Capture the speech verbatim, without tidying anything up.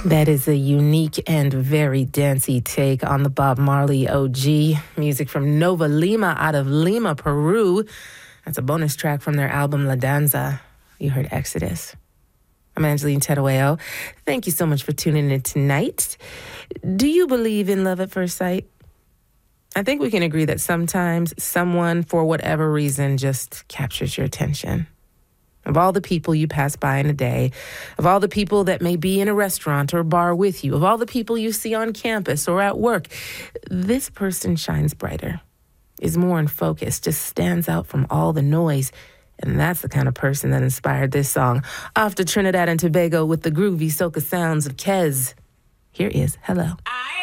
That is a unique and very dancey take on the Bob Marley O G. Music from Nova Lima out of Lima, Peru. That's a bonus track from their album La Danza. You heard Exodus. I'm Angeline Terueo. Thank you so much for tuning in tonight. Do you believe in love at first sight? I think we can agree that sometimes someone, for whatever reason, just captures your attention. Of all the people you pass by in a day, of all the people that may be in a restaurant or bar with you, of all the people you see on campus or at work, this person shines brighter, is more in focus, just stands out from all the noise. And that's the kind of person that inspired this song. Off to Trinidad and Tobago with the groovy soca sounds of Kez. Here is Hello.